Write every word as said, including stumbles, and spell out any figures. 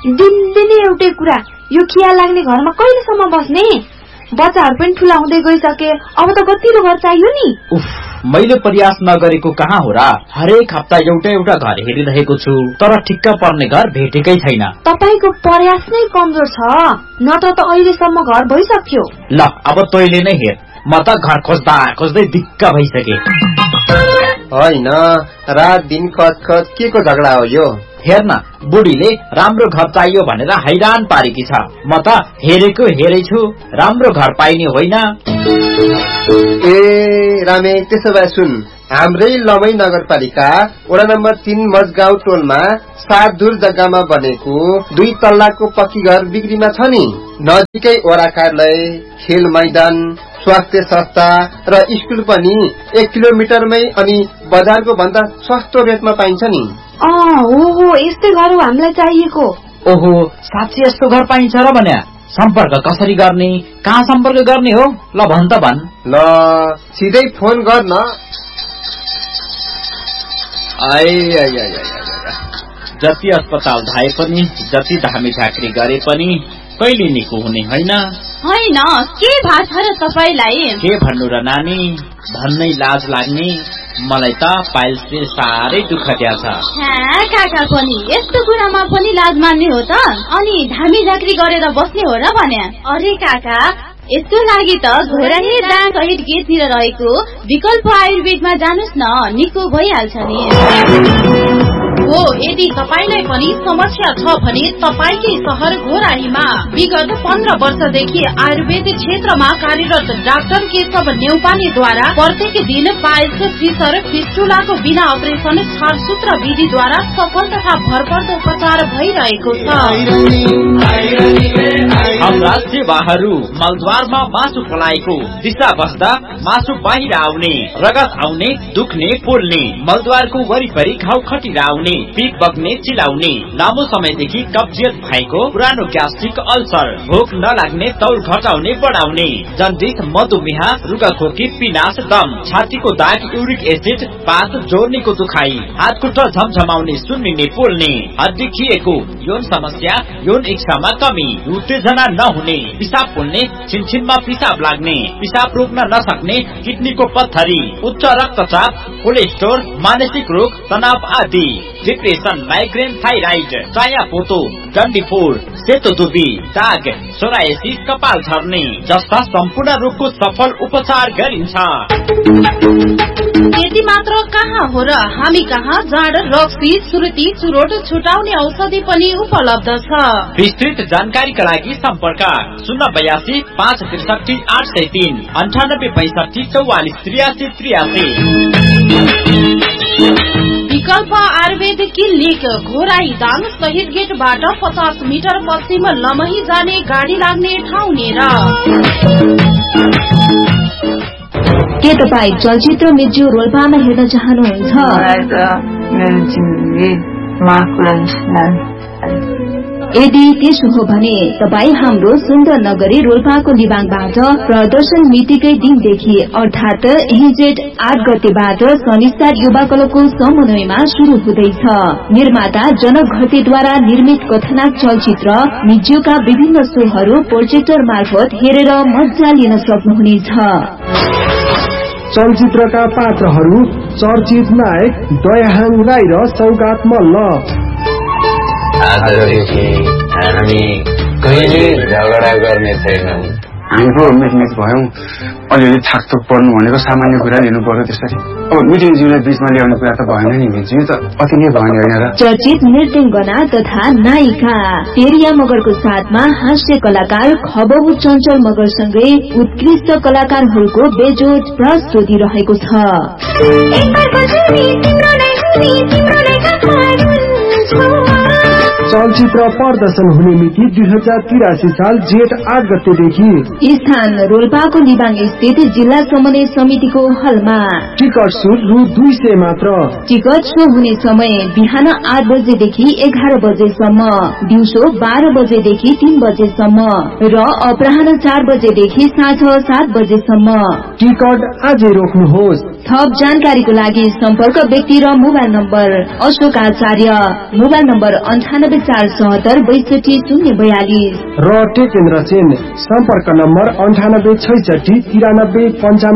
दिनदिनै एउटै कुरा, यो खिया लाग्ने घरमा कहिलेसम्म बस्ने? बच्चाहरू पनि ठुला हुँदै गइसके, अब त कतिलो घर चाहियो नि। उफ, मैले प्रयास नगरेको कहाँ हो र? हरेक हप्ता एउटा एउटा घर हेरिरहेको छु, तर ठिक्क पर्ने घर भेटेकै छैन। तपाईको प्रयास नै कमजोर छ, नत्र त अहिलेसम्म घर भइसक्यो। ल अब तैले नै हेर, म त घर खोज्दा खोज्दै दिक्क भइसके। होइन, रात दिन खच खच के को झगडा हो यो? हेर्न, बुढीले राम्रो घर चाहियो भनेर हैरान पारेकी छ। म त हेरेको हेरै छु, राम्रो घर पाइने होइन। ए रामे, त्यसो भए सुन, हाम्रै लमै नगरपालिका वडा नम्बर तीन मजगाउँ टोलमा सात दूर जग्गामा बनेको दुई तल्लाको पक्की घर बिक्रीमा छ नि। नजिकै वडा कार्यालय, खेल मैदान, स्वास्थ्य संस्था र स्कुल पनि एक किलोमिटरमै अनि बजारको भन्दा सस्तो रेटमा पाइन्छ नि। अँ हो, यस्तै घर हो हामीलाई चाहिएको। ओहो, साँच्चै यस्तो घर पाइन्छ र भने? सम्पर्क कसरी गर्ने, कहाँ सम्पर्क गर्ने हो? ल भन त भन। ल सिधै फोन गर्न। आइ आइ आइ जति अस्पताल धाए पनि, जति धामी झाँक्री गरे पनि कहिले निको हुने होइन। होइन, के भाष र तपाईलाई? के भन्नु र नानी, भन्नै लाज लाग्ने। मलाई त पाइल्सले साह्रै दुःख दिया छ। काका पनि यस्तो कुरामा पनि लाज मान्ने हो त? अनि धामी झाँक्री गरेर बस्ने हो र भने? अरे काका, यस्तो लागि त घोराही दाङ सहित गेटतिर रहेको विकल्प आयुर्वेदमा जानुस् न, निको भइहाल्छ नि। हो, यदि तपाईलाई पनि समस्या छ भने तपाईकै शहर घोराहीमा विगत पन्ध्र वर्षदेखि आयुर्वेद क्षेत्रमा कार्यरत डाक्टर केशव नेउपानेद्वारा प्रत्येक दिन पाइल्स, फिसर, फिस्टुलाको बिना अपरेसन छारसूत्र विधिद्वारा सफल तथा भरपर्दो उपचार भइरहेको छ। हाम्रा सेवाहरू मलद्वारमा मासु पलाएको दिशा बस्दा मासु बाहिर आउने, रगत आउने, दुख्ने, पोल्ने, मलद्वारको वरिपरि घाउ खटिरा आउने, पिप बग्ने, चिलाउने, लामो समयदेखि कब्जियत भएको, पुरानो ग्यास्ट्रिक अल्सर, भोक नलाग्ने, तौल घटाउने बढाउने, जन्डिस, मधुमेह, रुगाखोकी, पिनास, दम, छातीको दाग, युरिक एसिड, पास, जोर्नीको दुखाइ, हात खुट्टा झमझमाउने, सुन्निने, पोल्ने, हड्डी खिएको, यौन समस्या, यौन इच्छामा कमी, उत्तेजना नहुने, पिसाब पोल्ने, छिनछिनमा पिसाब लाग्ने, पिसाब रोक्न नसक्ने, किडनीको पत्थरी, उच्च रक्तचाप, कोलेस्ट्रोल, मानसिक रोग, तनाव आदि, डिप्रेसन, माइग्रेन, थाइराइड, चायापोतो, डन्डीफोर, सेतो दुबी, दाग, सोरायसिस, कपाल झर्ने जस्ता सम्पूर्ण रोगको सफल उपचार गरिन्छ। यति मात्र कहाँ हो र, हामी कहाँ जाँड, रक्सी, सुर्ती, चुरोट छुटाउने औषधि पनि उपलब्ध छ। विस्तृत जानकारीका लागि सम्पर्क शून्य बयासी पाँच त्रिसठी आठ सय तीन अन्ठानब्बे पैंसठी चौवालिस त्रियासी त्रियासी। विकल्प आयुर्वेद क्लिनिक घोराई दाङ शहीद गेटबाट पचास मिटर पश्चिम लमही जाने गाडी लाग्ने ठाउँ नेर। के तपाईँ चलचित्र मिर्ज्यू रोल्पामा हेर्न चाहनुहुन्छ? यदि त्यसो हो भने तपाईँ हाम्रो सुन्दर नगरी रोल्पाको लिबाङबाट प्रदर्शन मितिकै दिनदेखि अर्थात हिजेट आठ गतेबाट शनिश्चार युवा क्लबको समन्वयमा शुरू हुँदैछ। निर्माता जनक घरतीद्वारा निर्मित कथानक चलचित्र मिर्ज्यूका विभिन्न शोहरू प्रोजेक्टर मार्फत हेरेर मजा लिन सक्नुहुनेछ। चलचित्रका पात्रहरू चर्चित नायक दयाहाङ राई र सौगात मल्ल। आजदेखि हामी कहिले झगडा गर्ने छैनौं। हाम्रो मिटमिट भयौं, अलिअलि थाकथुक पर्नु भनेको सामान्य कुरा लिनु पर्यो। त्यसरी अब मिटिङज्यूलाई बीचमा ल्याउने कुरा त भएन नि, मिटिङ त अति नै भयो नि होइन र। चर्चित नृत्यङ्गना तथा नायिका तेरिया मगरको साथमा हास्य कलाकार खबबु चञ्चल मगरसँगै उत्कृष्ट कलाकारहरूको बेजोड प्रस्तुति रहेको छ। चलचित्र प्रदर्शन हुने मिति दुई हजार तिरासी साल जेठ आठ गतेदेखि। स्थान रोल्पाको लिबाङ स्थित जिल्ला समन्वय समितिको हलमा। टिकट शुल्क रु दुई सय मात्र। टिकट शो हुने समय बिहान आठ बजेदेखि एघार बजेसम्म, दिउँसो बाह्र बजेदेखि तीन बजेसम्म र अपराह्न चार बजेदेखि साँझ सात बजेसम्म। टिकट आजै रोक्नुहोस्। थप जानकारीको लागि सम्पर्क व्यक्ति र मोबाइल नम्बर अशोक आचार्य, मोबाइल नम्बर अन्ठानब्बे चार चौहत्तर बैसठी शून्य बयालिस र टेकेन्द्र सेन सम्पर्क नम्बर अन्ठानब्बे छैसठी तिरानब्बे पञ्चानब्बे